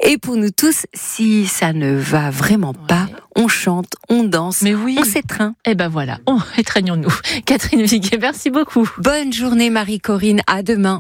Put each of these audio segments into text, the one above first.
Et pour nous tous, si ça ne va vraiment pas, on chante, on danse, on s'étreint. Et ben voilà, étreignons-nous. Catherine Viguet, merci beaucoup. Bonne journée Marie-Corinne, à demain.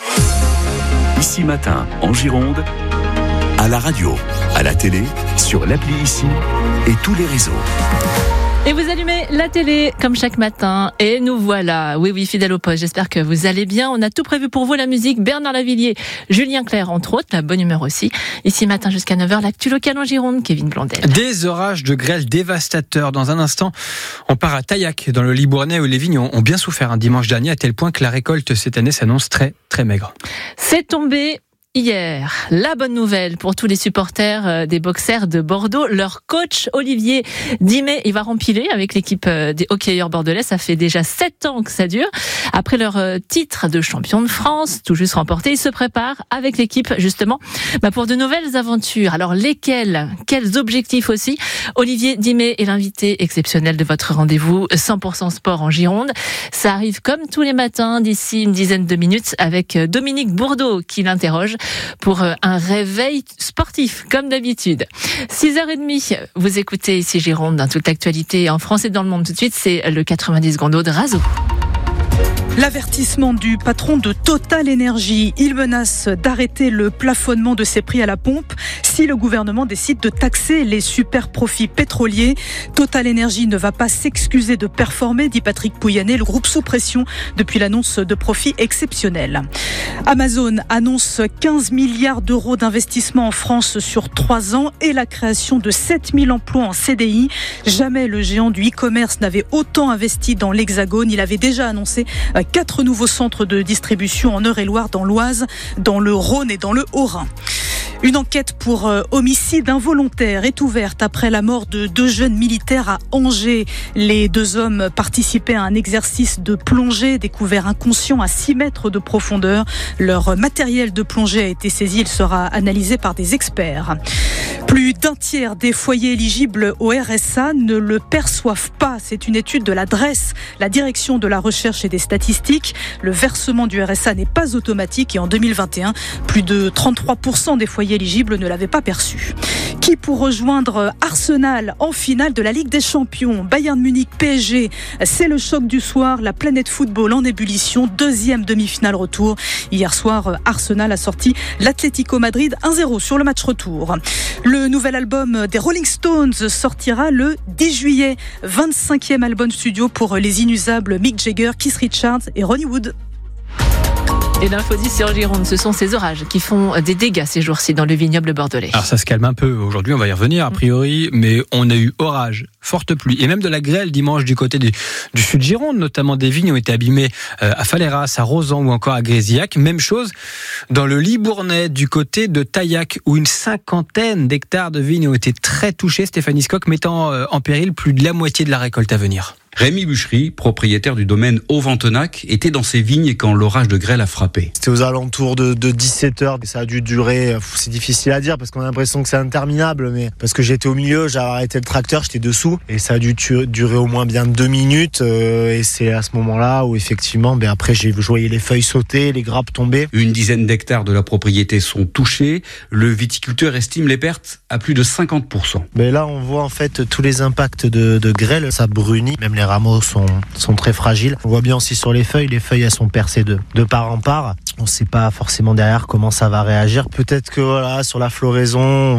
Ici Matin, en Gironde, à la radio, à la télé, sur l'appli Ici et tous les réseaux. Et vous allumez la télé comme chaque matin et nous voilà. Oui, fidèle au poste. J'espère que vous allez bien. On a tout prévu pour vous, la musique. Bernard Lavilliers, Julien Clerc, entre autres. La bonne humeur aussi. Ici matin jusqu'à 9h, l'actu locale en Gironde. Kevin Blondel. Des orages de grêle dévastateurs. Dans un instant, on part à Taillac, dans le Libournais, où les vignes ont bien souffert un dimanche dernier, à tel point que la récolte cette année s'annonce très, très maigre. C'est tombé hier. La bonne nouvelle pour tous les supporters des Boxers de Bordeaux. Leur coach Olivier Dimet, il va rempiler avec l'équipe des hockeyeurs bordelais. Ça fait déjà 7 ans que ça dure. Après leur titre de champion de France, tout juste remporté, ils se préparent avec l'équipe justement pour de nouvelles aventures. Alors lesquelles? Quels objectifs aussi? Olivier Dimet est l'invité exceptionnel de votre rendez-vous 100% sport en Gironde. Ça arrive comme tous les matins d'ici une dizaine de minutes avec Dominique Bourdeau qui l'interroge pour un réveil sportif, comme d'habitude. 6h30, vous écoutez ici Gironde dans toute l'actualité en France et dans le monde. Tout de suite, c'est le 90 secondes de Razo. L'avertissement du patron de Total Energy. Il menace d'arrêter le plafonnement de ses prix à la pompe si le gouvernement décide de taxer les super profits pétroliers. Total Energy ne va pas s'excuser de performer, dit Patrick Pouyanné, le groupe sous pression depuis l'annonce de profits exceptionnels. Amazon annonce 15 milliards d'euros d'investissement en France sur 3 ans et la création de 7000 emplois en CDI. Jamais le géant du e-commerce n'avait autant investi dans l'Hexagone. Il avait déjà annoncé 4 nouveaux centres de distribution en Eure-et-Loire, dans l'Oise, dans le Rhône et dans le Haut-Rhin. Une enquête pour homicide involontaire est ouverte après la mort de 2 jeunes militaires à Angers. Les 2 hommes participaient à un exercice de plongée, découvert inconscients à 6 mètres de profondeur. Leur matériel de plongée a été saisi, il sera analysé par des experts. Plus d'un tiers des foyers éligibles au RSA ne le perçoivent pas. C'est une étude de la DREES, la Direction de la Recherche et des Statistiques. Le versement du RSA n'est pas automatique et en 2021, plus de 33% des foyers éligibles ne l'avaient pas perçu. Qui pour rejoindre Arsenal en finale de la Ligue des Champions? Bayern Munich PSG, c'est le choc du soir. La planète football en ébullition, 2e demi-finale retour. Hier soir, Arsenal a sorti l'Atlético Madrid 1-0 sur le match retour. Le nouvel album des Rolling Stones sortira le 10 juillet. 25e album studio pour les inusables Mick Jagger, Keith Richards et Ronnie Wood. Et l'info 10 sur Gironde, ce sont ces orages qui font des dégâts ces jours-ci dans le vignoble bordelais. Alors ça se calme un peu aujourd'hui, on va y revenir a priori, mais on a eu orage, forte pluie et même de la grêle dimanche du côté du sud Gironde, notamment des vignes ont été abîmées à Faleyras, à Rozan ou encore à Grésillac. Même chose dans le Libournais du côté de Taillac où une 50aine d'hectares de vignes ont été très touchés, Stéphanie Scocq mettant en péril plus de la moitié de la récolte à venir. Rémi Bûchery, propriétaire du domaine Haut-Ventenac, était dans ses vignes quand l'orage de grêle a frappé. C'était aux alentours de 17h. Ça a dû durer, c'est difficile à dire parce qu'on a l'impression que c'est interminable, mais parce que j'étais au milieu, j'avais arrêté le tracteur, j'étais dessous et ça a dû durer au moins bien 2 minutes et c'est à ce moment-là où effectivement, après je voyais les feuilles sauter, les grappes tomber. Une dizaine d'hectares de la propriété sont touchés. Le viticulteur estime les pertes à plus de 50%. Mais là, on voit en fait tous les impacts de grêle, ça brunit, même les rameaux sont très fragiles. On voit bien aussi sur les feuilles elles sont percées de part en part. On ne sait pas forcément derrière comment ça va réagir. Peut-être que sur la floraison,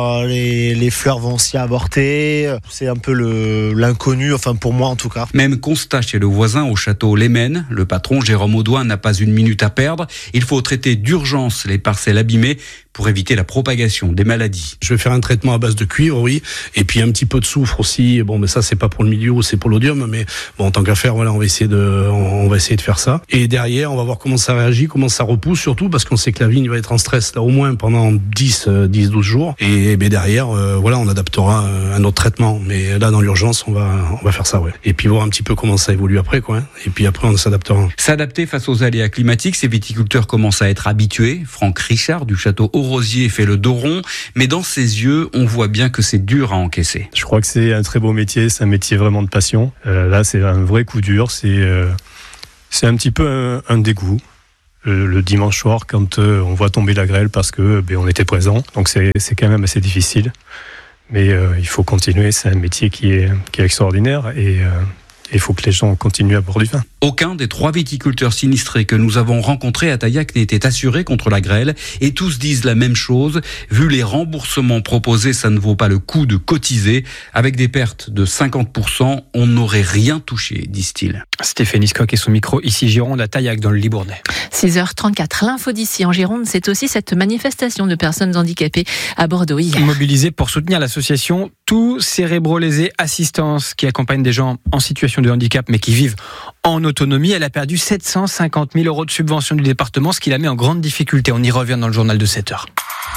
les fleurs vont aussi avorter. C'est un peu l'inconnu, enfin pour moi en tout cas. Même constat chez le voisin au château Lémen. Le patron Jérôme Audouin n'a pas une minute à perdre. Il faut traiter d'urgence les parcelles abîmées pour éviter la propagation des maladies. Je vais faire un traitement à base de cuivre, oui, et puis un petit peu de soufre aussi. Bon, mais ça c'est pas pour le milieu, c'est pour l'odium, mais bon, en tant qu'à faire, on va essayer de faire ça. Et derrière, on va voir comment ça réagit, comment ça repousse, surtout parce qu'on sait que la vigne va être en stress là au moins pendant 10-12 jours. Et derrière, on adaptera un autre traitement. Mais là, dans l'urgence, on va faire ça, ouais. Et puis voir un petit peu comment ça évolue après, quoi. Et puis après, on s'adaptera. S'adapter face aux aléas climatiques, ces viticulteurs commencent à être habitués. Franck Richard du château Rosier fait le dos rond, mais dans ses yeux, on voit bien que c'est dur à encaisser. Je crois que c'est un très beau métier, c'est un métier vraiment de passion. Là, c'est un vrai coup dur, c'est un petit peu un dégoût. le dimanche soir quand on voit tomber la grêle parce que on était présent. Donc c'est quand même assez difficile. Mais il faut continuer, c'est un métier qui est extraordinaire et il faut que les gens continuent à boire du vin. Aucun des 3 viticulteurs sinistrés que nous avons rencontrés à Taillac n'était assuré contre la grêle et tous disent la même chose. Vu les remboursements proposés, ça ne vaut pas le coup de cotiser. Avec des pertes de 50%, on n'aurait rien touché, disent-ils. Stéphanie Scocq et son micro, ici Gironde, à Taillac, dans le Libournais. 6h34, l'info d'ici en Gironde, c'est aussi cette manifestation de personnes handicapées à Bordeaux hier. Mobilisée pour soutenir l'association Tout Cérébro-Lésé Assistance, qui accompagne des gens en situation de handicap, mais qui vivent en autonomie. Elle a perdu 750 000 € de subvention du département, ce qui la met en grande difficulté. On y revient dans le journal de 7h.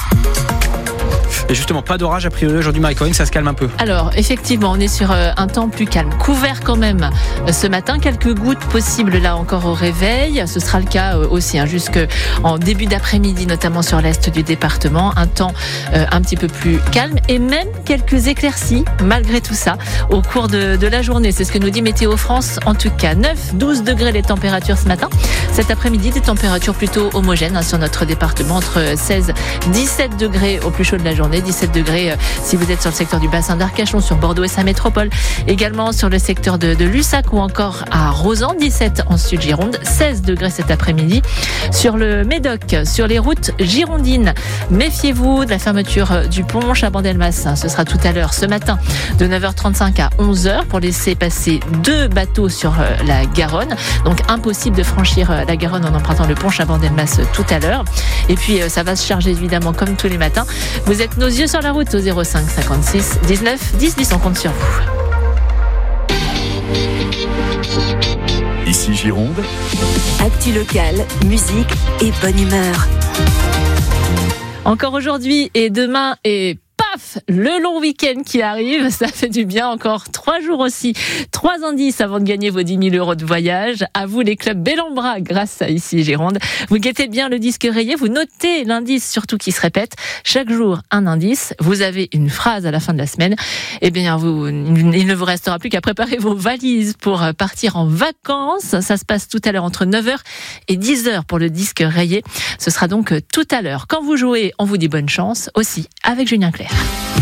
Et justement, pas d'orage a priori aujourd'hui, Marie-Corinne, ça se calme un peu. Alors, effectivement, on est sur un temps plus calme. Couvert quand même ce matin, quelques gouttes possibles là encore au réveil. Ce sera le cas aussi jusqu'en début d'après-midi, notamment sur l'est du département. Un temps un petit peu plus calme et même quelques éclaircies, malgré tout ça, au cours de la journée. C'est ce que nous dit Météo France. En tout cas, 9-12 degrés les températures ce matin. Cet après-midi, des températures plutôt homogènes sur notre département, entre 16-17 degrés au plus chaud de la journée. 17 degrés si vous êtes sur le secteur du bassin d'Arcachon, sur Bordeaux et sa métropole. Également sur le secteur de Lussac ou encore à Rozan, 17 en Sud-Gironde, 16 degrés cet après-midi. Sur le Médoc, sur les routes girondines, méfiez-vous de la fermeture du pont Chabandelmas. Ce sera tout à l'heure ce matin de 9h35 à 11h pour laisser passer 2 bateaux sur la Garonne. Donc impossible de franchir la Garonne en empruntant le pont Chabandelmas tout à l'heure. Et puis ça va se charger évidemment comme tous les matins. Vous êtes nos yeux sur la route au 05 56 19 10 10, on compte sur vous. Ici Gironde. Actu locale, musique et bonne humeur. Encore aujourd'hui et demain et paf, le long week-end qui arrive, ça fait du bien. Encore 3 jours aussi, 3 indices avant de gagner vos 10 000 € de voyage. À vous les clubs Bellambra grâce à Ici Gironde. Vous guettez bien le disque rayé, vous notez l'indice surtout qui se répète. Chaque jour un indice, vous avez une phrase à la fin de la semaine. Eh bien il ne vous restera plus qu'à préparer vos valises pour partir en vacances. Ça se passe tout à l'heure entre 9h et 10h pour le disque rayé. Ce sera donc tout à l'heure. Quand vous jouez, on vous dit bonne chance aussi avec Julien Clerc.